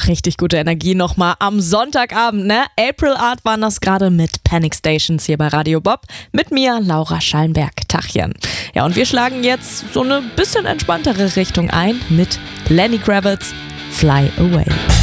richtig gute Energie nochmal am Sonntagabend, ne? April Art waren das gerade mit Panic Stations hier bei Radio Bob. Mit mir, Laura Schallenberg. Tachchen. Ja, und wir schlagen jetzt so eine bisschen entspanntere Richtung ein mit Lenny Kravitz, Fly Away.